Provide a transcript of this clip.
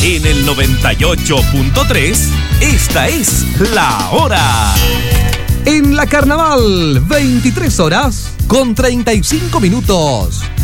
En el 98.3, esta es La Hora. En la Carnaval, 23 horas con 35 minutos.